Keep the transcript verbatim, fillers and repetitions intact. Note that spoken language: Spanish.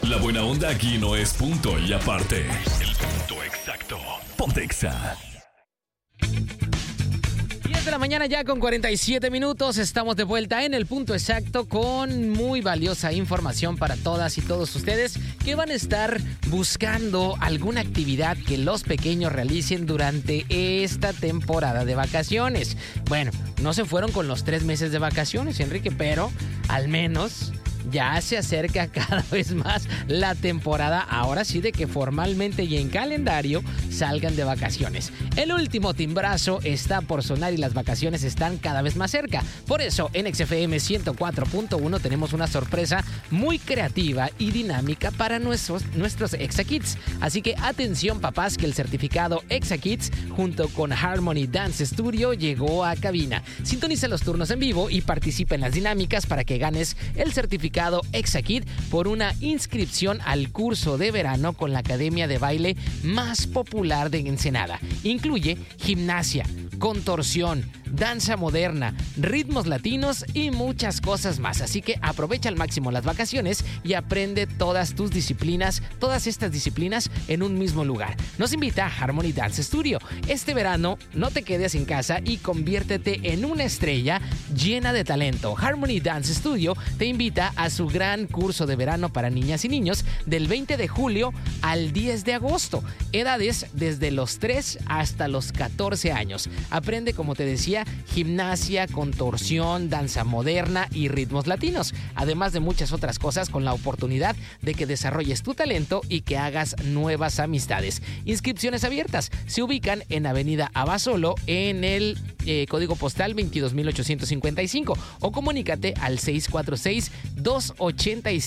La buena onda aquí no es punto y aparte. El punto exacto. Ponte Exa. diez de la mañana ya con cuarenta y siete minutos. Estamos de vuelta en el punto exacto con muy valiosa información para todas y todos ustedes que van a estar buscando alguna actividad que los pequeños realicen durante esta temporada de vacaciones. Bueno, no se fueron con los tres meses de vacaciones, Enrique, pero al menos ya se acerca cada vez más la temporada, ahora sí, de que formalmente y en calendario salgan de vacaciones. El último timbrazo está por sonar y las vacaciones están cada vez más cerca. Por eso, en X F M ciento cuatro punto uno tenemos una sorpresa muy creativa y dinámica para nuestros, nuestros Exa Kids. Así que atención, papás, que el certificado Exa Kids junto con Harmony Dance Studio llegó a cabina. Sintoniza los turnos en vivo y participa en las dinámicas para que ganes el certificado Exa Kid por una inscripción al curso de verano con la academia de baile más popular de Ensenada. Incluye gimnasia, contorsión, danza moderna, ritmos latinos y muchas cosas más. Así que aprovecha al máximo las vacaciones y aprende todas tus disciplinas, todas estas disciplinas en un mismo lugar. Nos invita a Harmony Dance Studio. Este verano no te quedes en casa y conviértete en una estrella llena de talento. Harmony Dance Studio te invita a su gran curso de verano para niñas y niños del veinte de julio al diez de agosto. Edades desde los tres hasta los catorce años. Aprende, como te decía, gimnasia, contorsión, danza moderna y ritmos latinos, además de muchas otras cosas, con la oportunidad de que desarrolles tu talento y que hagas nuevas amistades. Inscripciones abiertas se ubican en Avenida Abasolo en el eh, código postal veintidós mil ochocientos cincuenta y cinco o comunícate al seis cuatro seis, dos ocho